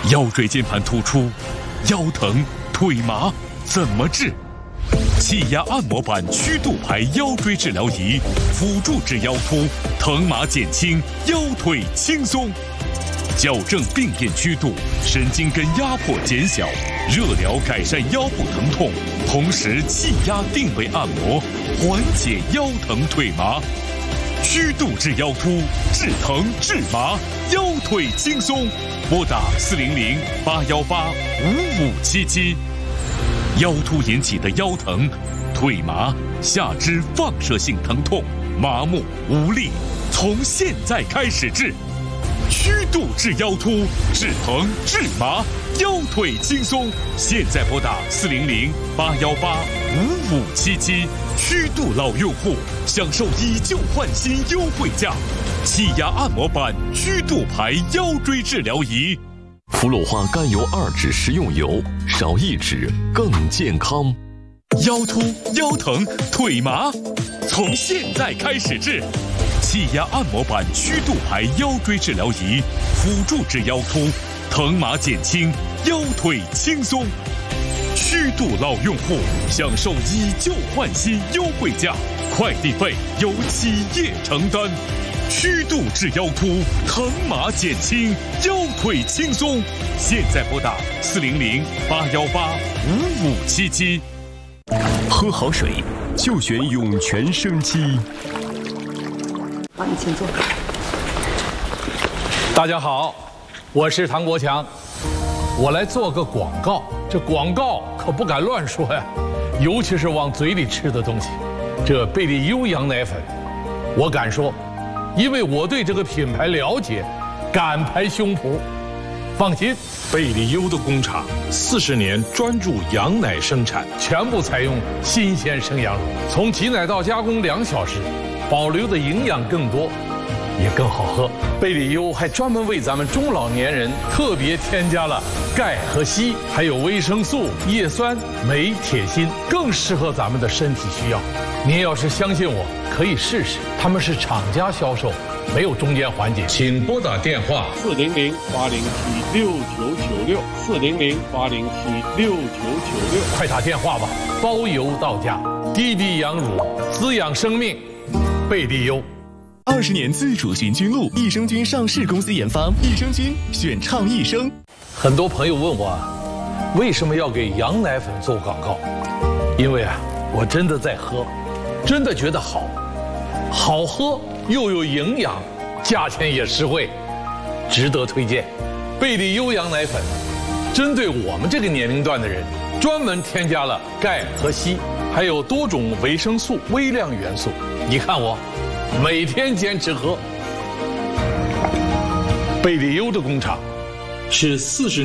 腰椎间盘突出、腰疼、腿麻怎么治？气压按摩板曲度牌腰椎治疗仪，辅助治腰突，疼麻减轻，腰腿轻松。矫正病变曲度，神经根压迫减小，热疗改善腰部疼痛，同时气压定位按摩，缓解腰疼腿麻。曲度治腰突，治疼治麻，腰腿轻松。拨打400-818-5577。腰突引起的腰疼、腿麻、下肢放射性疼痛、麻木无力，从现在开始治。曲度治腰突，治疼治麻，腰腿轻松。现在拨打400-818-5577。曲度老用户享受以旧换新优惠价，气压按摩板曲度牌腰椎治疗仪。 氟鲁化甘油2酯食用油，少1酯更健康。 腰突、腰疼、腿麻，从现在开始治。气压按摩板曲度牌腰椎治疗仪，辅助治腰突，疼麻减轻，腰腿轻松。曲度老用户享受以旧换新优惠价，快递费由企业承担。曲度治腰突，疼麻减轻，腰腿轻松。现在拨打400-818-5577。 喝好水就选涌泉生机。 好，你请坐。 大家好，我是唐国强，我来做个广告。这广告可不敢乱说呀，尤其是往嘴里吃的东西。这贝利优羊奶粉，我敢说，因为我对这个品牌了解，敢拍胸脯。放心， 贝利优的工厂40年专注羊奶生产， 全部采用新鲜生羊乳，从挤奶到加工2小时，保留的营养更多，也更好喝。贝利优还专门为咱们中老年人特别添加了钙和硒，还有维生素、叶酸、镁、铁、锌，更适合咱们的身体需要。您要是相信我，可以试试，他们是厂家销售，没有中间环节。请拨打电话 400-807-6996，400-807-6996， 快打电话吧，包邮到家。滴滴羊乳，滋养生命，贝利优。 20年自主循菌露，益生菌上市公司研发，益生菌选倡益生。 很多朋友问我，为什么要给羊奶粉做广告？因为我真的在喝，真的觉得好喝又有营养，价钱也实惠，值得推荐。贝利优羊奶粉针对我们这个年龄段的人，专门添加了钙和硒，还有多种维生素、微量元素。你看我每天坚持喝。贝利优的工厂是40